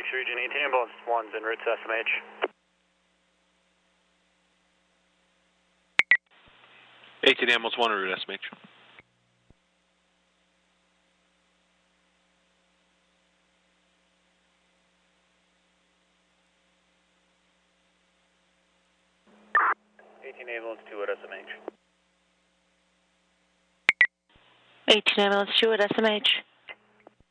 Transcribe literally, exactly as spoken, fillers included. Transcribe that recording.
Region eighteen ambulance one's en route to S M H. eighteen ambulance one en route to S M H. eighteen ambulance two at S M H. eighteen ambulance two at S M H.